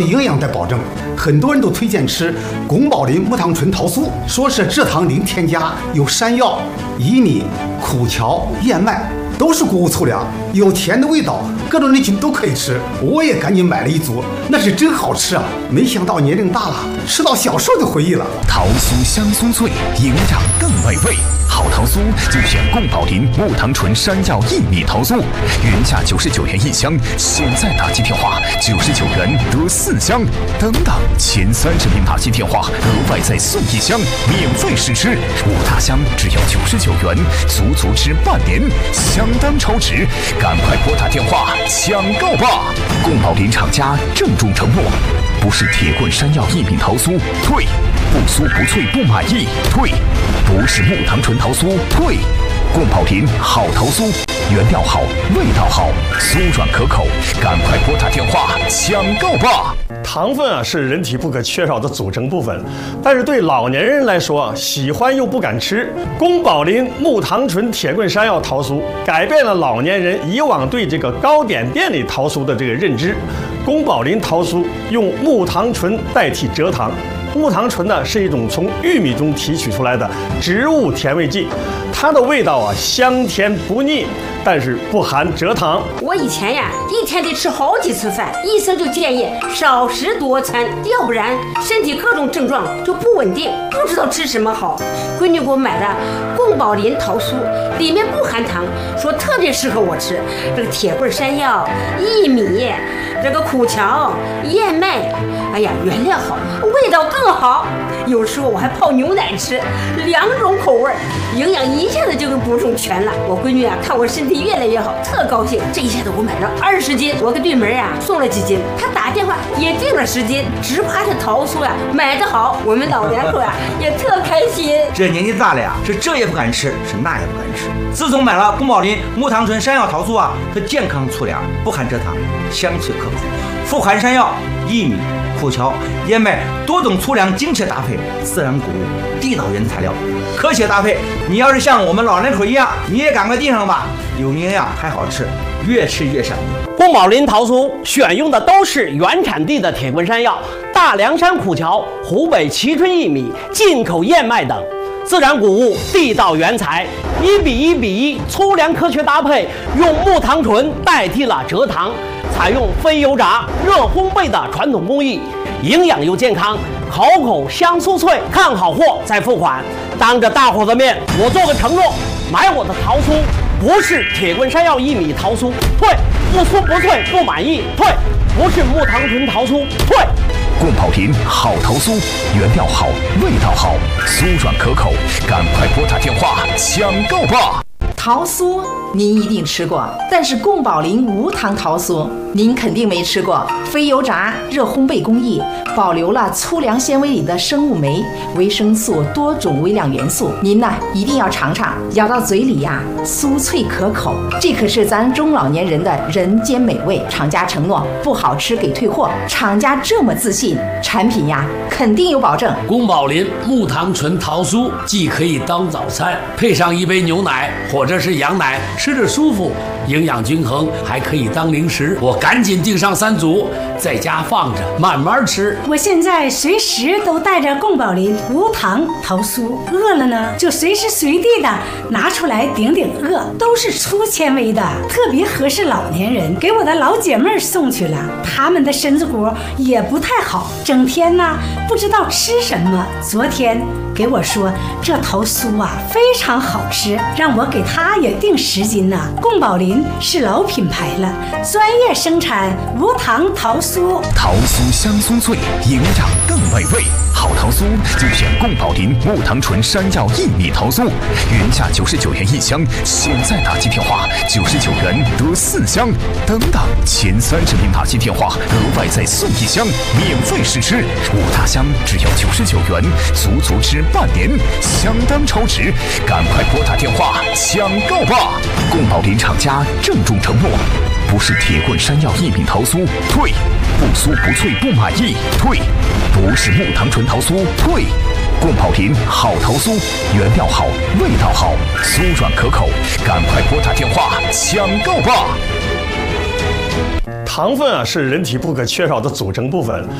营养的保证。很多人都推荐吃宫保林木糖醇桃酥，说是蔗糖零添加，有山药、薏米、苦荞、燕麦，都是谷物粗粮，有甜的味道，各种人群都可以吃。我也赶紧买了一组，那是真好吃啊！没想到年龄大了，吃到小时候的回忆了。 桃酥香酥脆，营养更美味。好桃酥就选宫保林木糖醇山药薏米桃酥，原价99元一箱，现在打击电话99元得4箱，等等前30名打击电话额外再送1箱，免费试吃，5大箱只要99元，足足吃半年，相当超值，赶快拨打电话抢购吧！宫保林厂家郑重承诺，不是铁棍山药薏米桃酥，退；不酥不脆不满意，退；不是木糖醇桃酥，退。宫保林好桃酥，原料好，味道好，酥软可口，赶快拨打电话抢购吧！ 糖分啊是人体不可缺少的组成部分，但是对老年人来说啊，喜欢又不敢吃。宫保林木糖醇铁棍山药桃酥改变了老年人以往对这个糕点店里桃酥的这个认知。宫保林桃酥用木糖醇代替蔗糖。木糖醇呢是一种从玉米中提取出来的植物甜味剂，它的味道啊香甜不腻，但是不含蔗糖。 我以前呀一天得吃好几次饭，医生就建议少食多餐，要不然身体各种症状就不稳定，不知道吃什么好。闺女给我买的宫保林桃酥，里面不含糖，说特别适合我吃。这个铁棍山药、薏米、这个苦荞、燕麦，哎呀，原料好，味道更好。有时候我还泡牛奶吃，2种口味，营养一下子就给补充全了。我闺女啊，看我身体越来越好，特高兴。这一下子我买了20斤，我给对门啊送了几斤，她打电话也订了10斤，只怕这桃酥呀买得好，我们老两口呀也特开心。 这年纪大了呀，是这也不敢吃，是那也不敢吃。自从买了宫保林木糖醇山药桃酥啊，它健康粗粮，不含蔗糖，香脆可口，富含山药、薏米、苦荞、燕麦多种粗粮精确搭配，自然谷物，地道原材料，科学搭配。你要是像我们老两口一样，你也赶快订上吧，有营养还好吃，越吃越上瘾。 宫保林桃酥选用的都是原产地的铁棍山药、大凉山苦荞、湖北蕲春薏米、进口燕麦等。自然谷物，地道原材，1比1比1，粗粮科学搭配，用木糖醇代替了蔗糖，采用非油炸、热烘焙的传统工艺，营养又健康，口香酥脆。看好货再付款。当着大伙的面，我做个承诺，买我的桃酥不是铁棍山药薏米桃酥，退；不酥不脆不满意，退；不是木糖醇桃酥，退。 宫保林好桃酥，原料好，味道好，酥软可口，赶快拨打电话抢购吧！ 桃酥您一定吃过，但是宫保林无糖桃酥您肯定没吃过。非油炸、热烘焙工艺保留了粗粮纤维里的生物酶、维生素多种微量元素，您呢一定要尝尝，咬到嘴里呀酥脆可口，这可是咱中老年人的人间美味。厂家承诺不好吃给退货，厂家这么自信，产品呀肯定有保证。 宫保林木糖醇桃酥既可以当早餐，配上一杯牛奶或者是羊奶，吃着舒服，营养均衡，还可以当零食。我赶紧订上3组，在家放着慢慢吃。 我现在随时都带着宫保林无糖桃酥，饿了呢就随时随地的拿出来顶顶饿，都是粗纤维的，特别合适老年人。给我的老姐妹送去了，她们的身子骨也不太好，整天呢不知道吃什么。昨天给我说这桃酥啊非常好吃，让我给她也订10斤呢。宫保林是老品牌了，专业生产无糖桃酥。 桃酥香酥脆，营养更美味。好桃酥就选宫保林木糖醇山药薏米桃酥，原价99元一箱，现在打击电话99元得4箱，等等前30名打击电话额外再送1箱，免费试吃，5大箱只要99元，足足吃半年，相当超值，赶快拨打电话抢购吧！宫保林厂家郑重承诺，不是铁棍山药薏米桃酥，退；不酥不脆不满意，退；不是木糖醇桃酥，退。宫保林好桃酥，原料好，味道好，酥软可口，赶快拨打电话抢购吧！ 糖分啊是人体不可缺少的组成部分。